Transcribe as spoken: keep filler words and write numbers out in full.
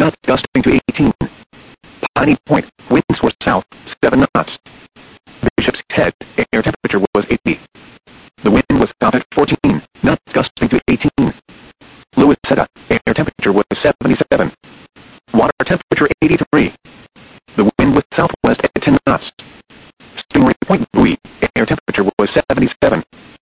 knots gusting to eighteen. Piney Point, winds were south, seven knots. Bishop's Head, air temperature was eighty. The wind was south at fourteen, knots gusting to eighteen. Louisetta, air temperature was seventy-seven. Water temperature eighty-three.